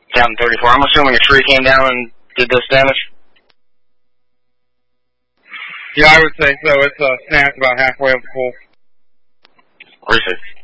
Captain 34. I'm assuming a tree came down and did this damage? Yeah, I would say so. It's snapped about halfway up the pole. Research.